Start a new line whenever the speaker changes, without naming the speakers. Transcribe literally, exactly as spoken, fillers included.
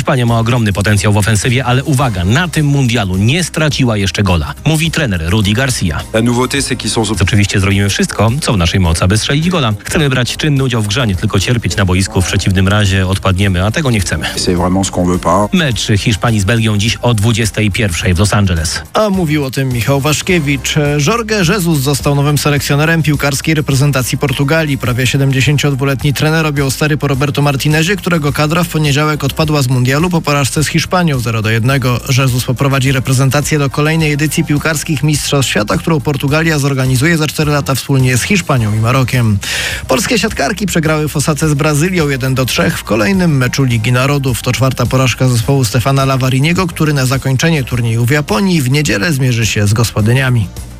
Hiszpania ma ogromny potencjał w ofensywie, ale uwaga, na tym mundialu nie straciła jeszcze gola, mówi trener Rudi Garcia. Oczywiście zrobimy wszystko, co w naszej mocy, aby strzelić gola. Chcemy brać czynny udział w grze, nie tylko cierpieć na boisku, w przeciwnym razie odpadniemy, a tego nie chcemy. Mecz Hiszpanii z Belgią dziś o dwudziestej pierwszej w Los Angeles.
A mówił o tym Michał Waszkiewicz. Jorge Jesus został nowym selekcjonerem piłkarskiej reprezentacji Portugalii. Prawie siedemdziesięciodwuletni trener objął stery po Roberto Martinezie, którego kadra w poniedziałek odpadła z mundialu po porażce z Hiszpanią zero do jednego. Jesus poprowadzi reprezentację do kolejnej edycji piłkarskich Mistrzostw Świata, którą Portugalia zorganizuje za cztery lata wspólnie z Hiszpanią i Marokiem. Polskie siatkarki przegrały w Osace z Brazylią jeden do trzech w kolejnym meczu Ligi Narodów. To czwarta porażka zespołu Stefana Lavariniego, który na zakończenie turnieju w Japonii w niedzielę zmierzy się z gospodyniami.